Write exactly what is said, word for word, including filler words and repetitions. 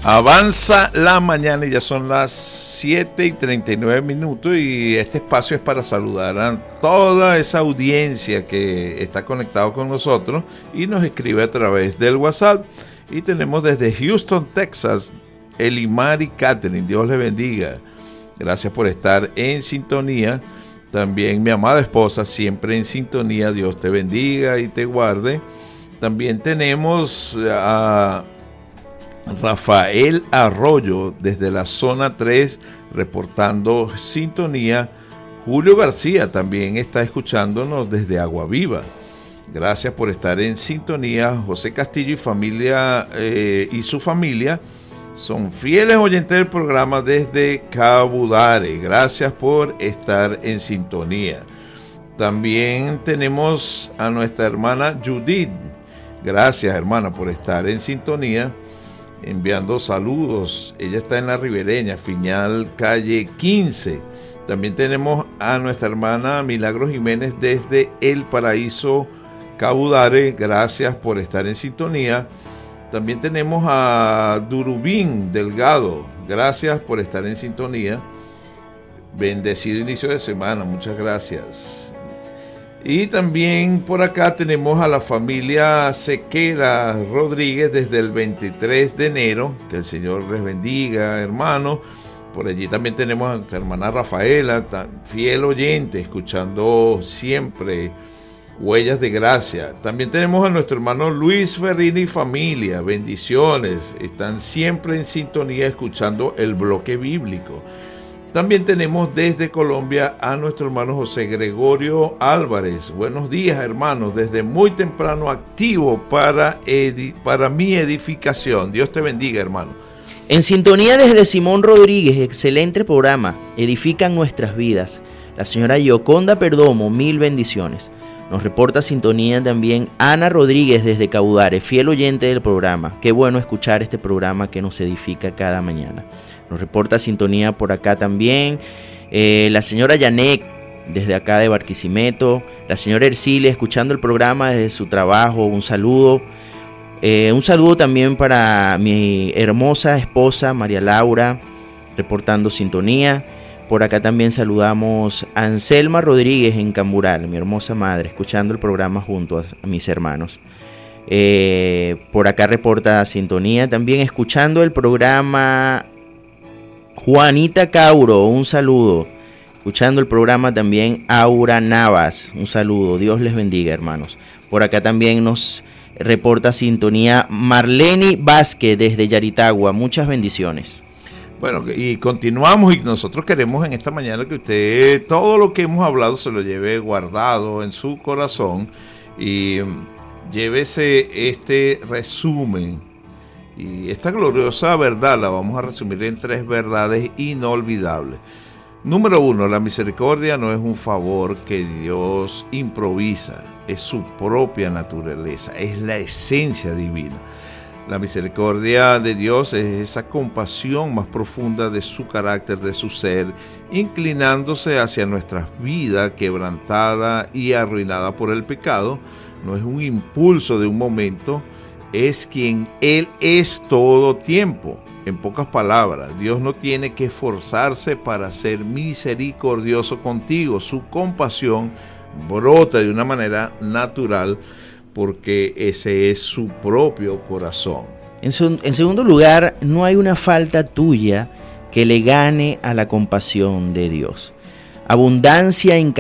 Avanza la mañana y ya son las siete y treinta y nueve minutos y este espacio es para saludar a toda esa audiencia que está conectado con nosotros y nos escribe a través del WhatsApp. Y tenemos desde Houston, Texas, Elimar y Catherine, Dios les bendiga. Gracias por estar en sintonía. También mi amada esposa, siempre en sintonía, Dios te bendiga y te guarde. También tenemos a Rafael Arroyo desde la zona tres reportando sintonía. Julio García también está escuchándonos desde Agua Viva. Gracias por estar en sintonía. José Castillo y familia eh, y su familia son fieles oyentes del programa desde Cabudare. Gracias por estar en sintonía. También tenemos a nuestra hermana Judith. Gracias, hermana, por estar en sintonía, enviando saludos. Ella está en la Ribereña, Fiñal, calle quince. También tenemos a nuestra hermana Milagros Jiménez desde El Paraíso, Cabudare. Gracias por estar en sintonía. También tenemos a Durubín Delgado. Gracias por estar en sintonía. Bendecido inicio de semana. Muchas gracias. Y también por acá tenemos a la familia Sequeda Rodríguez desde el veintitrés de enero. Que el Señor les bendiga, hermano. Por allí también tenemos a nuestra hermana Rafaela, fiel oyente, escuchando siempre Huellas de Gracia. También tenemos a nuestro hermano Luis Ferrini y familia. Bendiciones. Están siempre en sintonía escuchando el bloque bíblico. También tenemos desde Colombia a nuestro hermano José Gregorio Álvarez. Buenos días, hermanos. Desde muy temprano activo para, edi- para mi edificación. Dios te bendiga, hermano. En sintonía desde Simón Rodríguez, excelente programa. Edifican nuestras vidas. La señora Yoconda Perdomo, mil bendiciones. Nos reporta sintonía también Ana Rodríguez desde Cabudare, fiel oyente del programa. Qué bueno escuchar este programa que nos edifica cada mañana. Nos reporta sintonía por acá también eh, la señora Yanek desde acá de Barquisimeto. La señora Ercilia escuchando el programa desde su trabajo. Un saludo. Eh, un saludo también para mi hermosa esposa María Laura, reportando sintonía. Por acá también saludamos a Anselma Rodríguez en Cambural, mi hermosa madre, escuchando el programa junto a, a mis hermanos. Eh, por acá reporta sintonía también, escuchando el programa Juanita Cauro, un saludo. Escuchando el programa también Aura Navas, un saludo. Dios les bendiga, hermanos. Por acá también nos reporta sintonía Marleni Vázquez desde Yaritagua. Muchas bendiciones. Bueno, y continuamos y nosotros queremos en esta mañana que usted todo lo que hemos hablado se lo lleve guardado en su corazón y llévese este resumen. Y esta gloriosa verdad la vamos a resumir en tres verdades inolvidables. Número uno, la misericordia no es un favor que Dios improvisa, es su propia naturaleza, es la esencia divina. La misericordia de Dios es esa compasión más profunda de su carácter, de su ser, inclinándose hacia nuestras vidas quebrantada y arruinada por el pecado. No es un impulso de un momento, es quien Él es todo tiempo. En pocas palabras, Dios no tiene que esforzarse para ser misericordioso contigo. Su compasión brota de una manera natural porque ese es su propio corazón. En, su, en segundo lugar, no hay una falta tuya que le gane a la compasión de Dios. Abundancia en